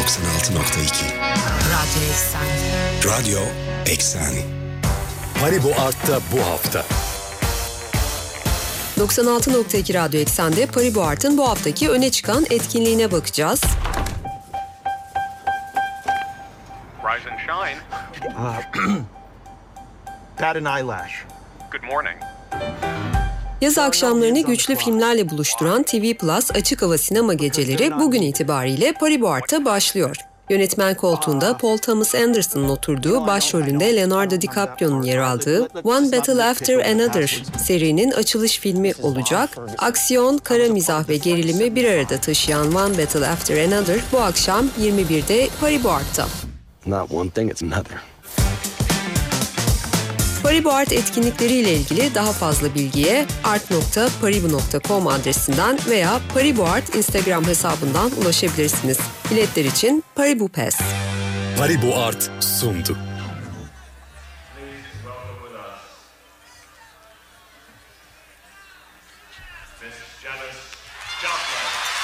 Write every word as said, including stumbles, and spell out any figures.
doksan altı nokta iki. Radyo Eksani. Radyo Eksani. Paribu Art'ta bu hafta. doksan altı nokta iki Radyo Eksen'de Paribu Art'ın bu haftaki öne çıkan etkinliğine bakacağız. Rise and shine. Uh, bat an eyelash. Good morning. Yaz akşamlarını güçlü filmlerle buluşturan T V Plus Açık Hava Sinema Geceleri bugün itibariyle Paribu Art'ta başlıyor. Yönetmen koltuğunda Paul Thomas Anderson'ın oturduğu, başrolünde Leonardo DiCaprio'nun yer aldığı One Battle After Another serinin açılış filmi olacak. Aksiyon, kara mizah ve gerilimi bir arada taşıyan One Battle After Another bu akşam yirmi birde Paribu Art'ta. Not one thing, it's another. Paribu Art etkinlikleriyle ilgili daha fazla bilgiye art nokta paribu nokta com adresinden veya Paribu Art Instagram hesabından ulaşabilirsiniz. Biletler için Paribu Pass. Paribu Art sundu. Miss Janice Joplin.